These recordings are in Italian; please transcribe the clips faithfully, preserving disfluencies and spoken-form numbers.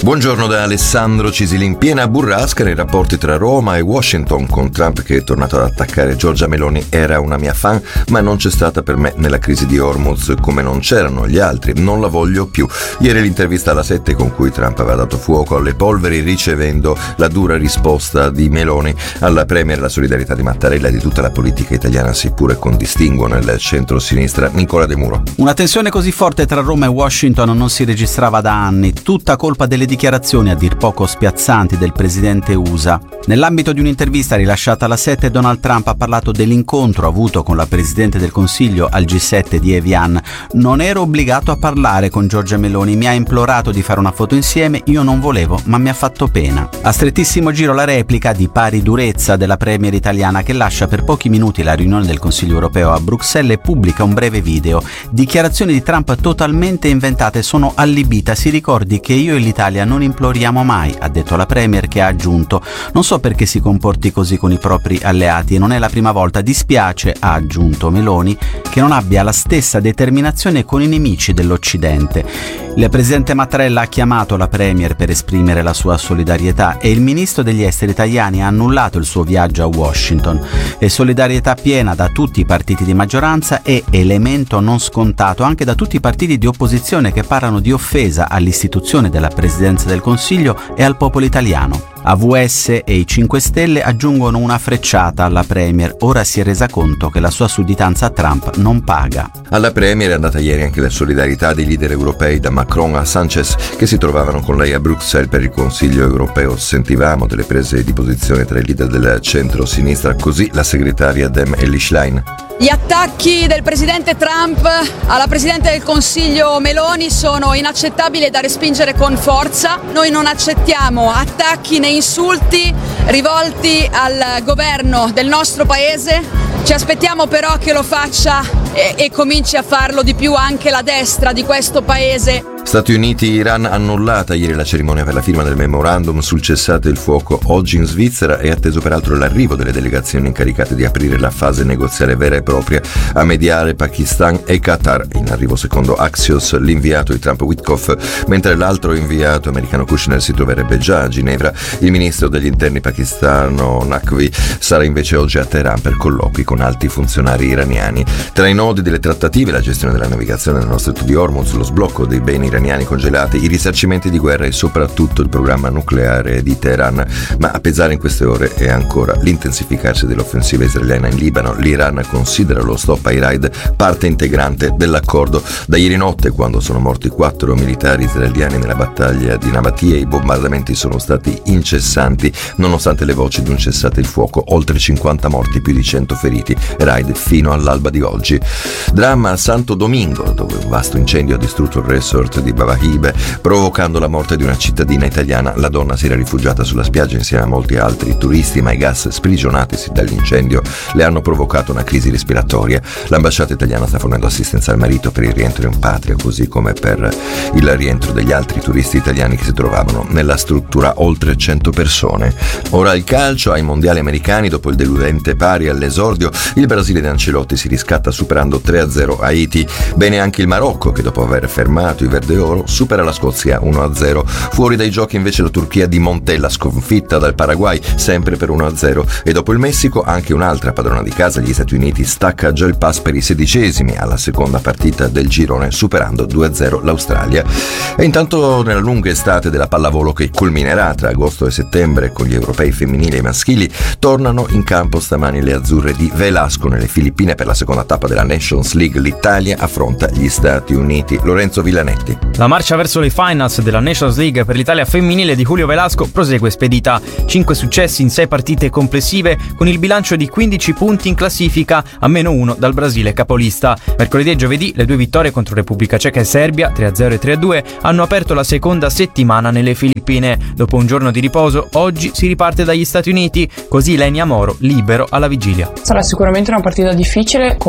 Buongiorno da Alessandro Cisili. In piena burrasca nei rapporti tra Roma e Washington, con Trump che è tornato ad attaccare Giorgia Meloni. Era una mia fan, ma non c'è stata per me nella crisi di Hormuz, come non c'erano gli altri, non la voglio più. Ieri l'intervista alla sette con cui Trump aveva dato fuoco alle polveri, ricevendo la dura risposta di Meloni alla premier. La solidarietà di Mattarella e di tutta la politica italiana, seppure con distinguo nel centro-sinistra. Nicola De Muro. Una tensione così forte tra Roma e Washington non si registrava da anni, tutta colpa delle dichiarazioni a dir poco spiazzanti del presidente U S A. Nell'ambito di un'intervista rilasciata alla sette, Donald Trump ha parlato dell'incontro avuto con la Presidente del Consiglio al G sette di Evian. Non ero obbligato a parlare con Giorgia Meloni, mi ha implorato di fare una foto insieme, io non volevo, ma mi ha fatto pena. A strettissimo giro la replica di pari durezza della premier italiana, che lascia per pochi minuti la riunione del Consiglio europeo a Bruxelles e pubblica un breve video. Dichiarazioni di Trump totalmente inventate, sono allibita, si ricordi che io e l'Italia non imploriamo mai, ha detto la premier, che ha aggiunto: non so perché si comporti così con i propri alleati e non è la prima volta, dispiace, ha aggiunto Meloni, che non abbia la stessa determinazione con i nemici dell'Occidente. Il presidente Mattarella ha chiamato la premier per esprimere la sua solidarietà e il ministro degli esteri italiani ha annullato il suo viaggio a Washington. E solidarietà piena da tutti i partiti di maggioranza e elemento non scontato anche da tutti i partiti di opposizione, che parlano di offesa all'istituzione della Presidenza del Consiglio e al popolo italiano. A V S e i cinque Stelle aggiungono una frecciata alla premier. Ora si è resa conto che la sua sudditanza a Trump non paga. Alla premier è andata ieri anche la solidarietà dei leader europei, da Macron a Sanchez, che si trovavano con lei a Bruxelles per il Consiglio europeo. Sentivamo delle prese di posizione tra i leader del centro-sinistra, così la segretaria Dem Elly Schlein. Gli attacchi del presidente Trump alla Presidente del Consiglio Meloni sono inaccettabili e da respingere con forza. Noi non accettiamo attacchi né insulti rivolti al governo del nostro paese. Ci aspettiamo però che lo faccia e, e cominci a farlo di più anche la destra di questo paese. Stati Uniti-Iran, annullata ieri la cerimonia per la firma del memorandum sul cessate il fuoco. Oggi in Svizzera è atteso peraltro l'arrivo delle delegazioni incaricate di aprire la fase negoziale vera e propria, a mediare Pakistan e Qatar. In arrivo secondo Axios l'inviato di Trump Witkoff, mentre l'altro inviato americano Kushner si troverebbe già a Ginevra. Il ministro degli interni pakistano Naqvi sarà invece oggi a Teheran per colloqui con alti funzionari iraniani. Tra i nodi delle trattative la gestione della navigazione nello stretto di Hormuz, lo sblocco dei beni iraniani congelati, i risarcimenti di guerra e soprattutto il programma nucleare di Teheran. Ma a pesare in queste ore è ancora l'intensificarsi dell'offensiva israeliana in Libano. L'Iran considera lo stop ai raid parte integrante dell'accordo. Da ieri notte, quando sono morti quattro militari israeliani nella battaglia di Nabatia, i bombardamenti sono stati incessanti, nonostante le voci di un cessate il fuoco. Oltre cinquanta morti, più di cento feriti, raid fino all'alba di oggi. Dramma a Santo Domingo, dove un vasto incendio ha distrutto il resort di Babahibe, provocando la morte di una cittadina italiana. La donna si era rifugiata sulla spiaggia insieme a molti altri turisti, ma i gas sprigionatisi dall'incendio le hanno provocato una crisi respiratoria. L'ambasciata italiana sta fornendo assistenza al marito per il rientro in patria, così come per il rientro degli altri turisti italiani che si trovavano nella struttura, oltre cento persone. Ora il calcio, ai mondiali americani, dopo il deludente pari all'esordio, il Brasile di Ancelotti si riscatta superando tre a zero Haiti. Bene anche il Marocco, che dopo aver fermato i verde oro supera la Scozia uno a zero. Fuori dai giochi invece la Turchia di Montella, sconfitta dal Paraguay sempre per uno a zero. E dopo il Messico anche un'altra padrona di casa, gli Stati Uniti, stacca già il pass per i sedicesimi alla seconda partita del girone, superando due a zero l'Australia. E intanto nella lunga estate della pallavolo, che culminerà tra agosto e settembre con gli europei femminili e maschili, tornano in campo stamani le azzurre di Velasco nelle Filippine per la seconda tappa della Nations League. L'Italia affronta gli Stati Uniti. Lorenzo Villanetti. La marcia verso le finals della Nations League per l'Italia femminile di Julio Velasco prosegue spedita. Cinque successi in sei partite complessive, con il bilancio di quindici punti in classifica, a meno uno dal Brasile capolista. Mercoledì e giovedì le due vittorie contro Repubblica Ceca e Serbia, tre a zero e tre a due, hanno aperto la seconda settimana nelle Filippine. Dopo un giorno di riposo, oggi si riparte dagli Stati Uniti, così Lenia Moro libero alla vigilia. Sarà sicuramente una partita difficile, come tutte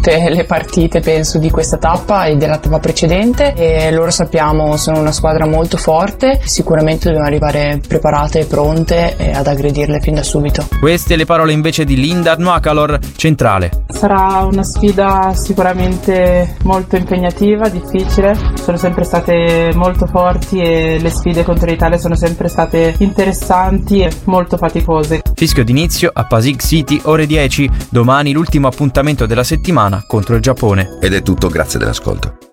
tutte le partite penso di questa tappa e della tappa precedente, e loro sappiamo sono una squadra molto forte, sicuramente dobbiamo arrivare preparate e pronte ad aggredirle fin da subito. Queste le parole invece di Linda Nuakalor, centrale. Sarà una sfida sicuramente molto impegnativa, difficile, sono sempre state molto forti e le sfide contro l'Italia sono sempre state interessanti e molto faticose. Fischio d'inizio a Pasig City, ore dieci, domani l'ultimo appuntamento della settimana contro il Giappone. Ed è tutto, grazie dell'ascolto.